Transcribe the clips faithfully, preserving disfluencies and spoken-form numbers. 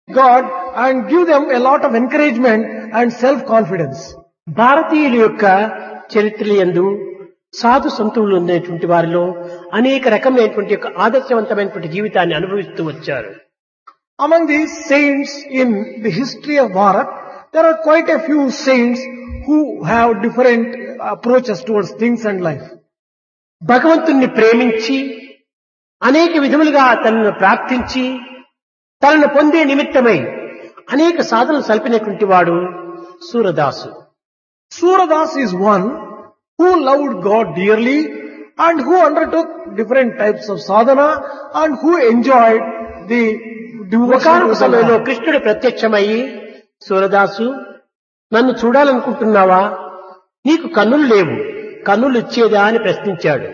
God and give them a lot of encouragement and self-confidence. భారతీయుల యొక్క చరిత్రలందు సాధు సంతులు ఉన్నటువంటి వారిలో అనేక రకమైనటువంటి యొక్క ఆదర్శవంతమైనటువంటి జీవితాన్ని అనుభవిస్తూ వచ్చారు. Among these saints in the history of Bharat, there are quite a few saints who have different approaches towards things and life. భగవంతుణ్ణి ప్రేమించి అనేక విధములుగా తనను ప్రార్థించి తనను పొందే నిమిత్తమై అనేక సాధనలు సల్పినటువంటి వాడు Surdas. Suradas is one who loved God dearly and who undertook different types of sadhana and who enjoyed the devotion ఒకనొక to సమయంలో Allah. కృష్ణుడు ప్రత్యక్షమయ్యి, సూరదాసు నన్ను చూడాలనుకుంటున్నావా? నీకు కన్నులు లేవు, కన్నులు ఇచ్చేదా అని ప్రశ్నించాడు.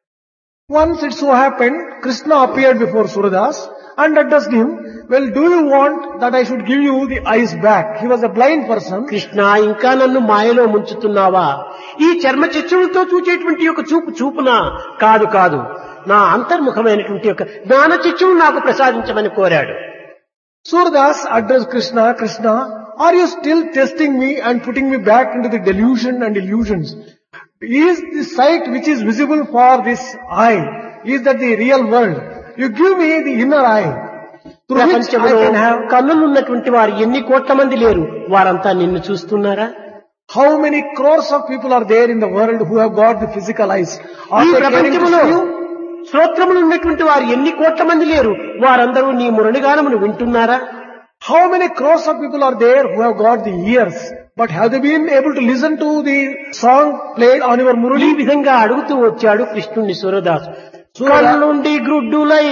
Once it so happened, Krishna appeared before Suradas and addressed him, well, do you want that I should give you the eyes back? He was a blind person. Krishna, ఇంకా నన్ను మాయలో ముంచుతున్నావా? ఈ చర్మ చచ్చులతో చూచేటువంటి ఒక చూపు చూపునా? కాదు కాదు, నా అంతర్ముఖమైనటువంటి ఒక జ్ఞాన చచ్చువు నాకు ప్రసాదించమని కోరాడు. Suradas addressed Krishna, Krishna, are you still testing me and putting me back into the delusion and illusions? Is the sight which is visible for this eye, is that the real world? You give me the inner eye, through which I ప్రపంచంలో can have. కన్నులున్నటువంటి వారు ఎన్ని కోట్ల మంది లేరు, వారంతా నిన్ను చూస్తున్నారా? How many crores of people are there in the world who have got the physical eyes? Are ఈ they caring to ప్రపంచంలో see you? శ్రోత్రములు ఉన్నటువంటి వారు ఎన్ని కోట్ల మంది లేరు, వారందరూ నీ మురళిగానమును వింటున్నారా? How many crores of people are there who have got the ears, but have they been able to listen to the song played on your ఈ murali? విధంగా అడుగుతూ వచ్చాడు కృష్ణుని సూరదాసు. సూరదా- కళ్ళుండి గ్రుడ్డులై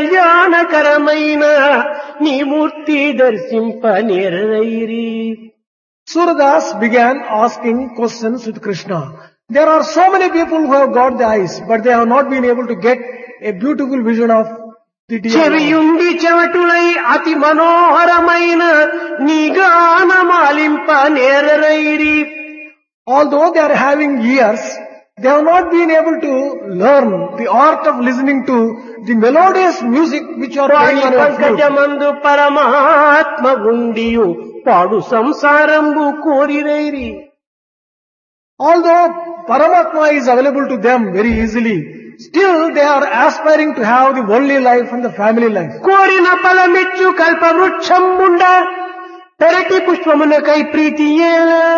కళ్యాణకరమైన నీ మూర్తి దర్శింప నేరైరి. Suradas began asking questions with Krishna. There are so many people who have got the eyes, but they have not been able to get a beautiful vision of the dear Lord. చెవియుండి చెవటులై అతి మనోహరమైన నీ గానమాలింప నేరైరి. Although they are having ears, they have not been able to learn the art of listening to the melodious music which you are playing on your flute. పంకజమందు పరమాత్మ ఉండియు పాడు సంసారంబు కోరిరైరి. Although Paramatma is available to them very easily, still they are aspiring to have the worldly life and the family life. కోరిన ఫలమిచ్చు కల్పవృక్షం ముండ పెరటి పుష్పమునకై ప్రీతియే.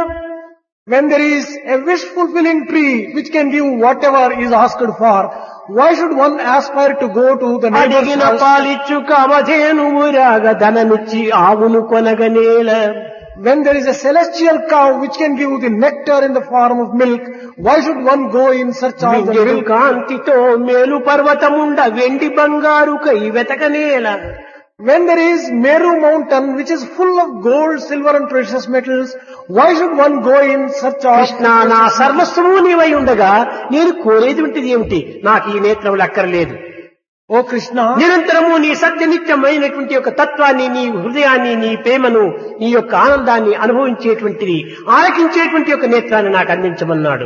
When there is a wish fulfilling tree which can give whatever is asked for, why should one aspire to go to the neighbor's అడిగిన house? పాలిచ్చు కవధేనువు రాగ ధనమిచ్చి ఆవును కొనగనేల. When there is a celestial cow which can give the nectar in the form of milk, why should one go in search of the వింజలు milk? కాంతితో మేలు పర్వతముండ వెండి బంగారు కై వెతకనేల. When there is Meru mountain which is full of gold, silver and precious metals, why should one go in search of? Krishna, నా సర్వస్వము నీవై ఉండగా నేను కోరేది ఉంటది ఏమిటి? నాకు ఈ నేత్రములు అక్కర్లేదు. Oh Krishna, నిరంతరము నీ సత్యనిత్యమైనటువంటి యొక్క తత్వాన్ని, నీ హృదయాన్ని, నీ ప్రేమను, నీ యొక్క ఆనందాన్ని అనుభవించేటువంటిది, ఆలకించేటువంటి యొక్క నేత్రాన్ని నాకు అందించమన్నాడు.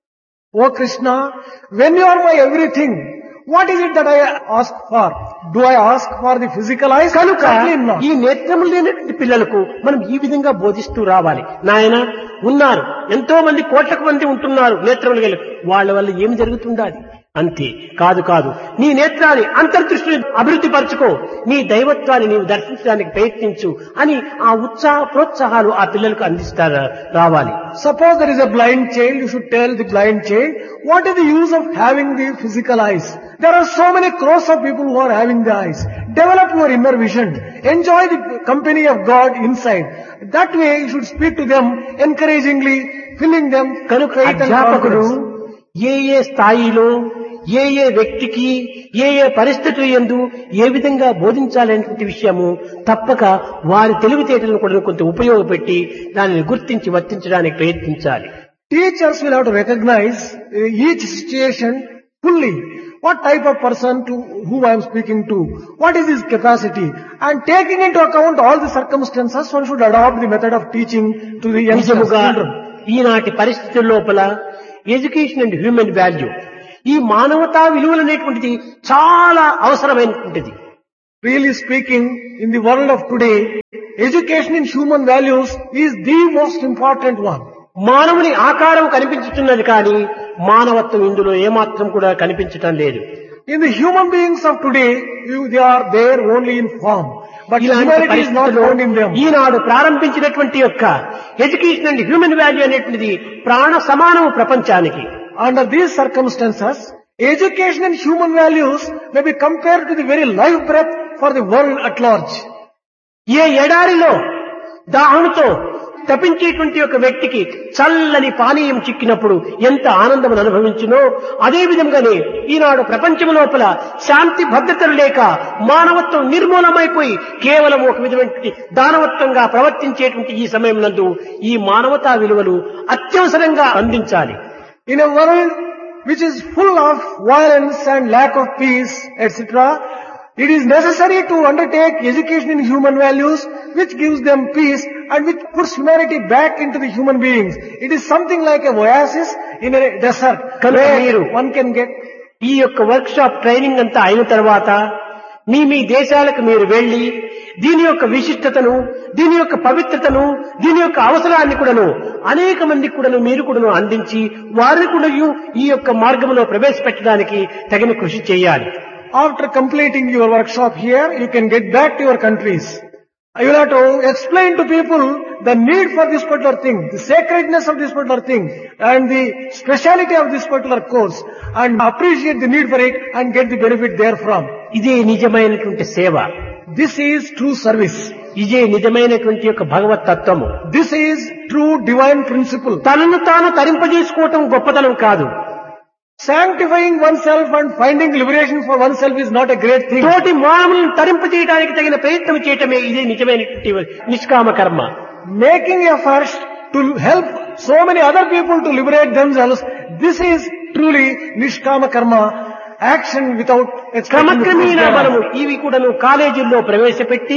oh Krishna, when you are my everything, what is it that I ask for? Do I ask for the physical eyes? కనుక Certainly not. ఈ నేత్రములు లేనటువంటి పిల్లలకు మనం ఈ విధంగా బోధిస్తూ రావాలి. నాయన ఉన్నారు, ఎంతో మంది కోట్లకు మంది ఉంటున్నారు నేత్రములు గల, వాళ్ళ వల్ల ఏమి జరుగుతుండాలి? అంతే కాదు కాదు, నీ నేత్రాన్ని అంతర్దృష్టిని అభివృద్ధి పరచుకో, నీ దైవత్వాన్ని నీవు దర్శించడానికి ప్రయత్నించు అని ఆ ఉత్సాహ ప్రోత్సాహాలు ఆ పిల్లలకు అందిస్తారు రావాలి. Suppose there is a blind child, you should tell the blind child, what is the use of having the physical eyes? There are so many crores of people who are having the eyes. Develop your inner vision. Enjoy the company of God inside. That way you should speak to them encouragingly, filling them కనుక faith and అధ్యాపకుడు confidence. ఏ ఏ స్థాయిలో, ఏ ఏ వ్యక్తికి, ఏ ఏ పరిస్థితులు యందు ఏ విధంగా బోధించాలనేటువంటి విషయము తప్పక వారి తెలివితేటలను కూడా కొంత ఉపయోగపెట్టి దానిని గుర్తించి వర్తించడానికి ప్రయత్నించాలి. Teachers will have to recognize uh, each situation fully. What type of person to whom I am speaking to? What is his capacity? And taking into account all the circumstances, one should adopt the method of teaching to the youngsters, నిజముగా children. ఈనాటి పరిస్థితుల లోపల education and human value, ఈ మానవతా విలువలు అనేటువంటిది చాలా అవసరమైనటువంటిది. Really speaking, in the world of today, education in human values is the most important one. మానవుని ఆకారం కనిపించుతున్నది కానీ మానవత్వం ఇందులో ఏమాత్రం కూడా కనిపించటం లేదు. In the human beings of today, you, they are there only in form. But humanity is not found in them. ఈనాడు ప్రారంభించినటువంటి యొక్క ఎడ్యుకేషన్ అండ్ హ్యూమన్ వాల్యూ అనేటువంటిది ప్రాణ సమానము ప్రపంచానికి. Under these circumstances, education and human values may be compared to the very life breath for the world at large. ఏ ఎడారిలో దాహంతో తపించేటువంటి ఒక వ్యక్తికి చల్లని పానీయం చిక్కినప్పుడు ఎంత ఆనందం అనుభవించునో అదే విధంగానే ఈనాడు ప్రపంచం లోపల శాంతి భద్రతలు లేక మానవత్వం నిర్మూలమైపోయి కేవలం ఒక విధమైన దానవత్వంగా ప్రవర్తించేటువంటి ఈ సమయం నందు ఈ మానవతా విలువలు అత్యవసరంగా అందించాలి. In a world which is full of violence and lack of peace, et cetera, it is necessary to undertake education in human values which gives them peace and which puts humanity back into the human beings. It is something like a oasis in a desert where one can get. ఈ యొక్క work shop training అంతా అయిన తర్వాత మీ మీ దేశాలకు మీరు వెళ్లి దీని యొక్క విశిష్టతను, దీని యొక్క పవిత్రతను, దీని యొక్క అవసరాన్ని కూడాను అనేక మందికి కూడాను మీరు కూడాను అందించి వారిని కూడా ఈ యొక్క మార్గంలో ప్రవేశపెట్టడానికి తగిన కృషి చేయాలి. After completing your workshop here, you can get back to your countries. You will have to explain to people the need for this particular thing, the sacredness of this particular thing, and the speciality of this particular course, and appreciate the need for it and get the benefit therefrom. ఇదే నిజమైనటువంటి సేవ. This is true service. ఇదే నిజమైనటువంటి యొక్క భగవత్ తత్వము. This is true divine principle. తనను తాను తరింపజేసుకోవటం గొప్పతనం కాదు. Sanctifying oneself and finding liberation for oneself is not a great thing. తోటి మానవులను తరింపజేయడానికి తగిన ప్రయత్నం చేయటమే ఇదే నిజమైనటువంటి నిష్కామ కర్మ. Making efforts to help so many other people to liberate themselves, this is truly nishkama karma, action without క్రమక్రమేణా మనము ఇవి కూడాను కాలేజీల్లో ప్రవేశపెట్టి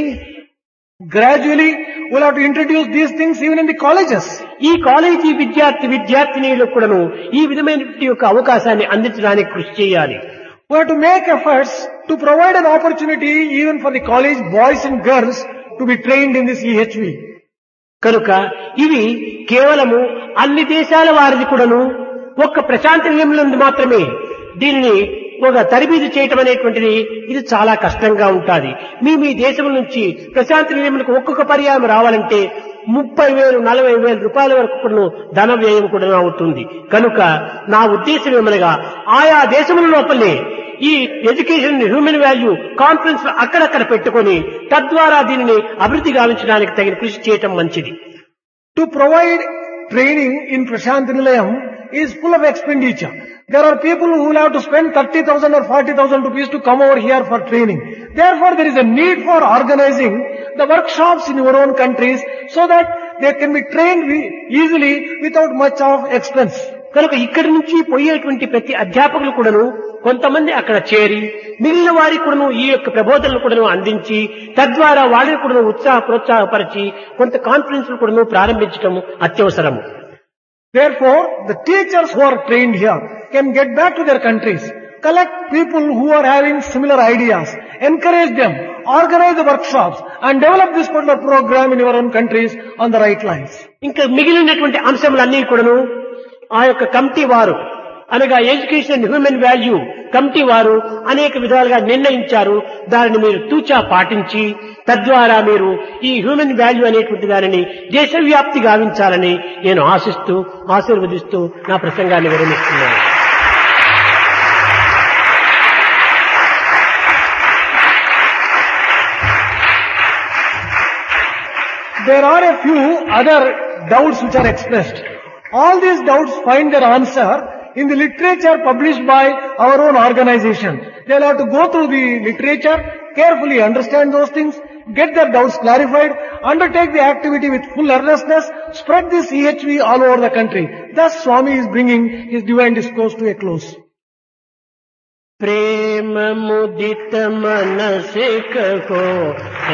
gradually we'll have to introduce these things even in the colleges. ఈ కాలేజీ విద్యార్థి విద్యార్థినీలకు కూడాను ఈ విధమైనటువంటి యొక్క అవకాశాన్ని అందించడానికి కృషి చేయాలి. We have to make efforts to provide an opportunity even for the college boys and girls to be trained in this E H V. కనుక ఇవి కేవలము అన్ని దేశాల వారిది కూడాను ఒక్క ప్రశాంతి నియమం మాత్రమే దీనిని ఒక తరబీదు చేయటం అనేటువంటిది ఇది చాలా కష్టంగా ఉంటుంది. మీ మీ దేశం నుంచి ప్రశాంతి నియమనకు ఒక్కొక్క పర్యాయం రావాలంటే ముప్పై వేలు నలభై వేల రూపాయల వరకు కూడా ధన వ్యయం కూడా అవుతుంది. కనుక నా ఉద్దేశం ఏమనగా ఆయా దేశముల లోపలే ఈ ఎడ్యుకేషన్ హ్యూమన్ వాల్యూ కాన్ఫరెన్స్ అక్కడక్కడ పెట్టుకొని తద్వారా దీనిని అభివృద్ధి గావించడానికి తగిన కృషి చేయటం మంచిది. To provide training in Prashant Nilayam is full of expenditure. There are people who will have to spend thirty thousand or forty thousand rupees to come over here for training. Therefore, there is a need for organizing the workshops in your own countries so that they can be trained easily without much of expense. కనుక ఇక్కడి నుంచి పోయేటువంటి ప్రతి అధ్యాపకులు కూడాను కొంతమంది అక్కడ చేరి మిగిలిన వారికి కూడాను ఈ యొక్క ప్రబోధనలు కూడాను అందించి తద్వారా వాళ్ళని కూడాను ఉత్సాహ ప్రోత్సాహపరిచి కొంత కాన్ఫరెన్స్ కూడాను ప్రారంభించడం అత్యవసరము. Therefore, the teachers who are trained here can get back to their countries, collect people who are having similar ideas, encourage them, organize the workshops and develop this particular program in your own countries on the right lines. ఇంకా మిగిలినటువంటి అంశములన్నీ కూడాను ఆ యొక్క committee వారు అనగా education and human value committee వారు అనేక విధాలుగా నిర్ణయించారు. దానిని మీరు తూచా పాటించి తద్వారా మీరు ఈ హ్యూమన్ వాల్యూ అనేటువంటి దానిని దేశవ్యాప్తి గావించాలని నేను ఆశిస్తూ ఆశీర్వదిస్తూ నా ప్రసంగాన్ని విరమిస్తున్నాను. There are a few other doubts which are expressed. All these doubts find their answer in the literature published by our own organization. They'll have to go through the literature, carefully understand those things, get their doubts clarified, undertake the activity with full earnestness, spread this E H V all over the country. Thus Swami is bringing his divine discourse to a close. प्रेम मुदित मन से कहो